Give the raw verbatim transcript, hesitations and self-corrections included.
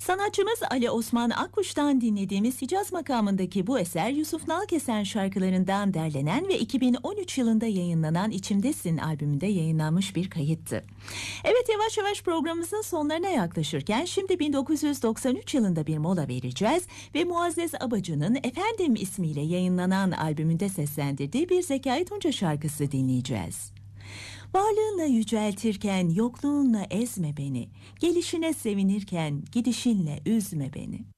Sanatçımız Ali Osman Akkuş'tan dinlediğimiz Hicaz makamındaki bu eser Yusuf Nalkesen şarkılarından derlenen ve iki bin on üç yılında yayınlanan İçimdesin albümünde yayınlanmış bir kayıttı. Evet, yavaş yavaş programımızın sonlarına yaklaşırken şimdi bin dokuz yüz doksan üç yılında bir mola vereceğiz ve Muazzez Abacı'nın Efendim ismiyle yayınlanan albümünde seslendirdiği bir Zekai Tunca şarkısı dinleyeceğiz. Varlığınla yüceltirken yokluğunla ezme beni, gelişine sevinirken gidişinle üzme beni.